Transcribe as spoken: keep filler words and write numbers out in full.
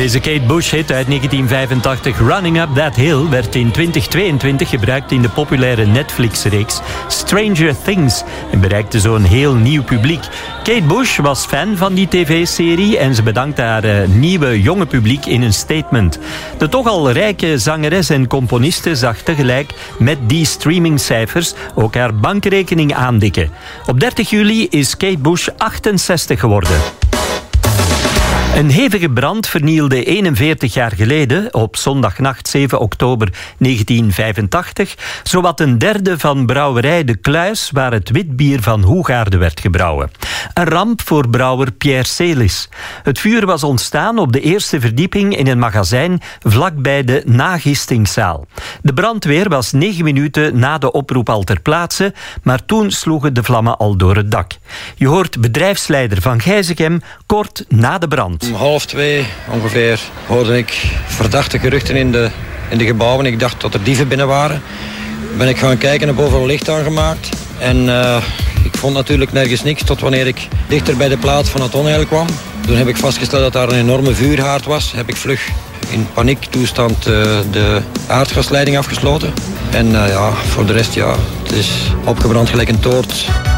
Deze Kate Bush-hit uit negentien vijfentachtig, Running Up That Hill, werd in twintig tweeëntwintig gebruikt in de populaire Netflix-reeks Stranger Things en bereikte zo'n heel nieuw publiek. Kate Bush was fan van die tv-serie en ze bedankte haar uh, nieuwe jonge publiek in een statement. De toch al rijke zangeres en componiste zag tegelijk met die streamingcijfers ook haar bankrekening aandikken. Op dertig juli is Kate Bush achtenzestig geworden. Een hevige brand vernielde eenenveertig jaar geleden, op zondagnacht zeven oktober negentien vijfentachtig, zowat een derde van brouwerij De Kluis, waar het witbier van Hoegaarden werd gebrouwen. Een ramp voor brouwer Pierre Celis. Het vuur was ontstaan op de eerste verdieping in een magazijn vlakbij de nagistingszaal. De brandweer was negen minuten na de oproep al ter plaatse, maar toen sloegen de vlammen al door het dak. Je hoort bedrijfsleider Van Gijzegem kort na de brand. Om half twee ongeveer hoorde ik verdachte geruchten in de, in de gebouwen. Ik dacht dat er dieven binnen waren. Ben ik gaan kijken, heb overal licht aangemaakt. En uh, ik vond natuurlijk nergens niks tot wanneer ik dichter bij de plaats van het onheil kwam. Toen heb ik vastgesteld dat daar een enorme vuurhaard was. Heb ik vlug in paniektoestand uh, de aardgasleiding afgesloten. En uh, ja, voor de rest, ja, het is opgebrand gelijk een toort.